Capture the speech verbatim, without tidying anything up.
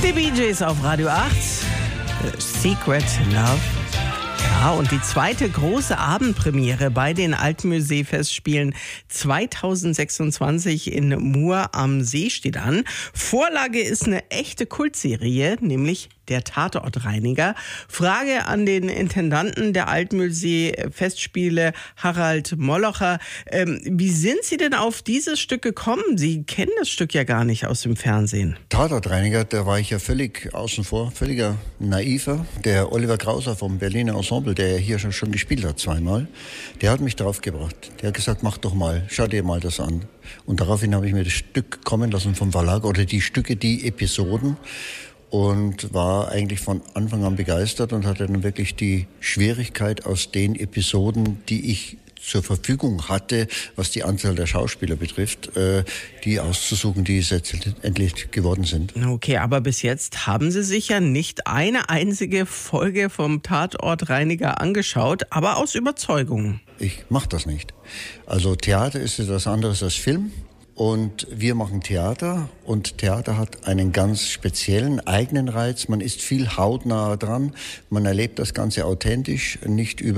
Die Bee Gees auf Radio acht. Secret Love. Ja, und die zweite große Abendpremiere bei den Altmusee-Festspielen zweitausendsechsundzwanzig in Mur am See steht an. Vorlage ist eine echte Kultserie, nämlich der Tatortreiniger. Frage an den Intendanten der Altmusee-Festspiele, Harald Mollocher. Ähm, wie sind Sie denn auf dieses Stück gekommen? Sie kennen das Stück ja gar nicht aus dem Fernsehen. Tatortreiniger, da war ich ja völlig außen vor, völliger Naiver. Der Oliver Krauser vom Berliner Ensemble, der ja hier schon, schon gespielt hat zweimal, der hat mich draufgebracht. Der hat gesagt, mach doch mal, schau dir mal das an. Und daraufhin habe ich mir das Stück kommen lassen vom Verlag, oder die Stücke, die Episoden, und war eigentlich von Anfang an begeistert und hatte dann wirklich die Schwierigkeit, aus den Episoden, die ich zur Verfügung hatte, was die Anzahl der Schauspieler betrifft, äh, die auszusuchen, die es jetzt endlich geworden sind. Okay, aber bis jetzt haben Sie sich ja nicht eine einzige Folge vom Tatortreiniger angeschaut, aber aus Überzeugung. Ich mache das nicht. Also Theater ist etwas anderes als Film. Und wir machen Theater, und Theater hat einen ganz speziellen eigenen Reiz. Man ist viel hautnah dran, man erlebt das Ganze authentisch, nicht über